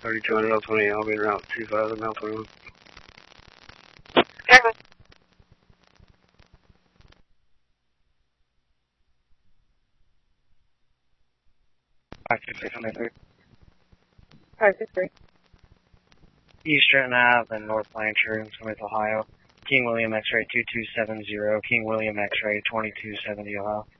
3200 L20, I'll be en route 2000 L21. Exactly. 563. 563. East Trenton Ave and North Blanchard in Smith, Ohio. King William X-ray 2270, King William X-ray 2270, Ohio.